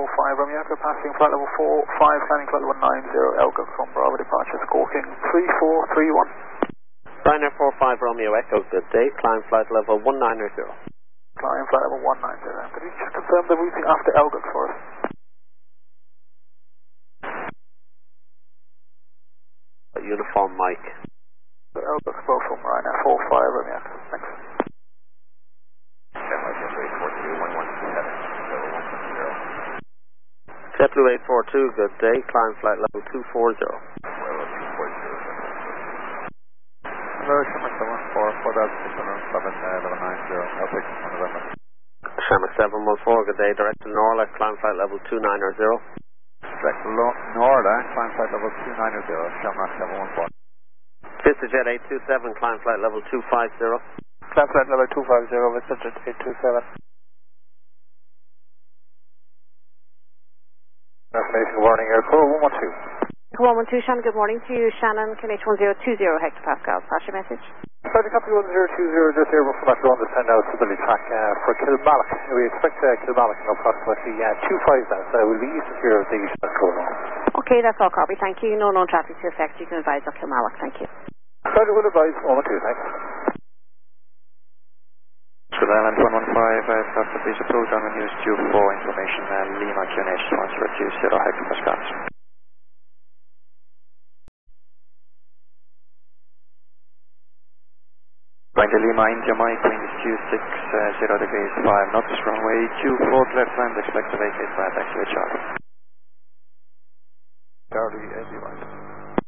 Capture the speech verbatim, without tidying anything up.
four five Romeo Echo, passing flight level four five, landing flight level nine zero, Elgo from Bravo departure, squawking three four three one. Ryanair four five Romeo Echo, good day, climb flight level one nine zero. Climb flight level one nine zero. Could you just confirm the routing after Elgo for us? Uniform Mike. So Elgo spoke from Ryanair four five Romeo Echo, thanks. JetBlue eight four two, good day, climb flight level two four zero. Hello, Shamrock seven four, four thousand six hundred seven, level nine zero, I'll take this one November. Shamrock seven one four, good day, direct to Norla, climb flight level two nine zero. Direct to Norla, climb flight level two nine zero, Shamrock seven one four. VistaJet eight two seven, climb flight level two five zero. Climb flight level two five zero, VistaJet eight two seven. Destination warning, aircraft one one two. one one two, Shannon, good morning to you. Shannon, K H one zero two zero hectopascals. Pass your message. Sorry, copy one zero two zero, just here from after on the ten now, stability track uh, for Kilmallock. We expect uh, Kilmallock in approximately uh, two five minutes. Uh, we'll be east of here of the that's going on. Okay, that's all, copy. Thank you. No known traffic to affect. You can advise of Kilmallock. Thank you. Sorry, we'll advise one one two, thanks. Good Island one one five, I've got the please approach on the news two four information, uh, Lima Q N H transfer to zero hectopascals. Tango Lima, India Mike, wind is two six, uh, zero degrees, five knots, runway two four, left land, expect to vacate via taxiway Charlie.